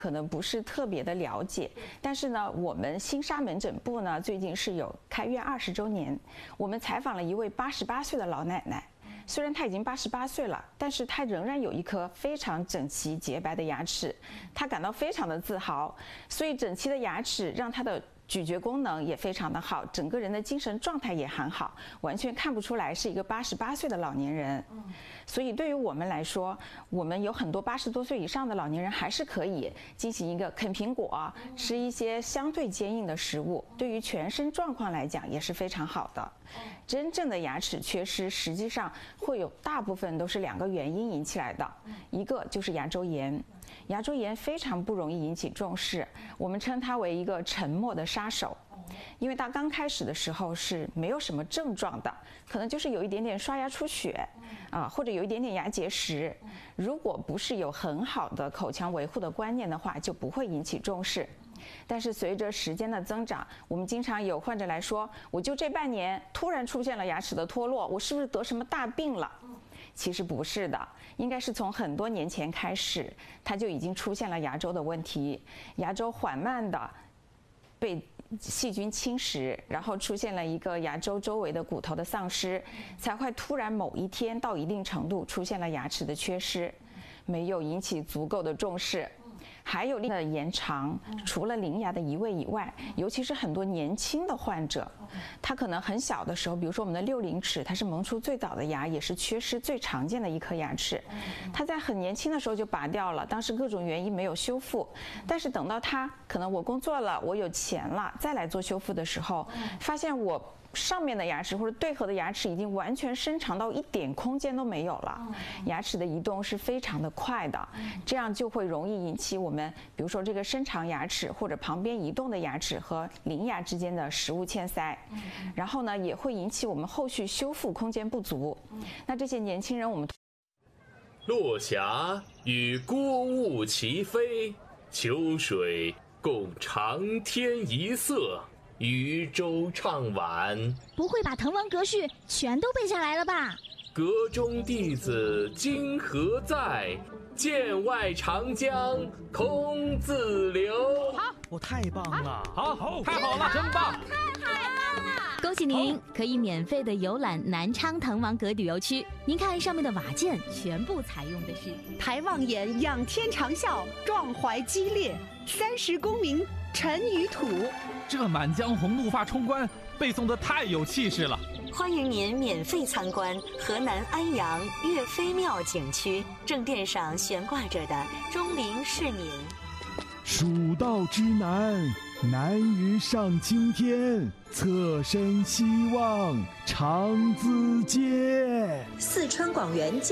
可能不是特别的了解，但是呢，我们新沙门诊部呢最近是有开院20周年，我们采访了一位88岁的老奶奶。虽然她已经88岁了，但是她仍然有一颗非常整齐洁白的牙齿，她感到非常的自豪。所以整齐的牙齿让她的咀嚼功能也非常的好，整个人的精神状态也很好，完全看不出来是一个88岁的老年人。所以对于我们来说，我们有很多80多岁以上的老年人还是可以进行一个啃苹果，吃一些相对坚硬的食物，对于全身状况来讲也是非常好的。真正的牙齿缺失，实际上会有大部分都是2个原因引起来的，一个就是牙周炎。牙周炎非常不容易引起重视，我们称它为一个沉默的杀手，因为它刚开始的时候是没有什么症状的，可能就是有一点点刷牙出血，或者有一点点牙结石。如果不是有很好的口腔维护的观念的话，就不会引起重视。但是随着时间的增长，我们经常有患者来说，我就这半年突然出现了牙齿的脱落，我是不是得什么大病了？其实不是的，应该是从很多年前开始，它就已经出现了牙周的问题，牙周缓慢的被细菌侵蚀，然后出现了一个牙周周围的骨头的丧失，才会突然某一天到一定程度出现了牙齿的缺失，没有引起足够的重视。还有的延长，除了邻牙的移位以外，尤其是很多年轻的患者，他可能很小的时候，比如说我们的60齿，它是萌出最早的牙，也是缺失最常见的一颗牙齿。他在很年轻的时候就拔掉了，当时各种原因没有修复，但是等到他可能我工作了，我有钱了，再来做修复的时候，发现我上面的牙齿或者对合的牙齿已经完全伸长到一点空间都没有了，牙齿的移动是非常的快的，这样就会容易引起我们比如说这个伸长牙齿或者旁边移动的牙齿和邻牙之间的食物嵌塞，然后呢也会引起我们后续修复空间不足。那这些年轻人我们落霞与孤鹜齐飞，秋水共长天一色，渔舟唱晚。 不会把滕王阁序全都背下来了吧？ 阁中弟子今何在？剑外长江空自流。 好，我太棒了！ 好，太好了，真棒！ 太棒了！恭喜您可以免费的游览南昌滕王阁旅游区。您看上面的瓦件，全部采用的是抬望眼，仰天长啸，壮怀激烈，30功名尘与土。 这《满江红》怒发冲冠背诵的太有气势了。 欢迎您免费参观河南安阳岳飞庙景区，正殿上悬挂着的钟灵是您。 蜀道之难，难于上青天，侧身西望，长自见。 四川广元